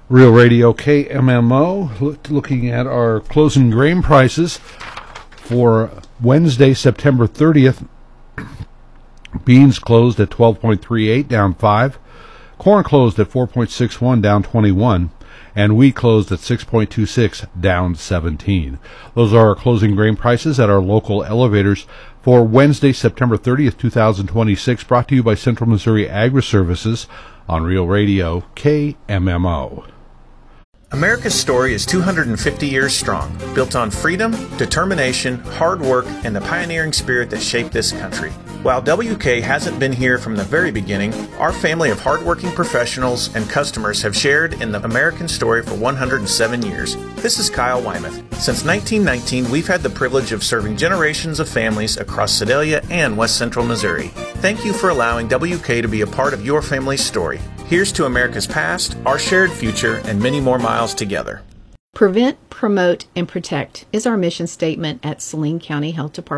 Real Radio KMMO, looking at our closing grain prices for Wednesday, September 30th. Beans closed at 12.38, down 5. Corn closed at 4.61, down 21. And wheat closed at 6.26, down 17. Those are our closing grain prices at our local elevators for Wednesday, September 30th, 2026, brought to you by Central Missouri Agri-Services on Real Radio KMMO. America's story is 250 years strong, built on freedom, determination, hard work, and the pioneering spirit that shaped this country. While WK hasn't been here from the very beginning, our family of hardworking professionals and customers have shared in the American story for 107 years. This is Kyle Wymuth. Since 1919, we've had the privilege of serving generations of families across Sedalia and West Central Missouri. Thank you for allowing WK to be a part of your family's story. Here's to America's past, our shared future, and many more miles together. Prevent, promote, and protect is our mission statement at Saline County Health Department.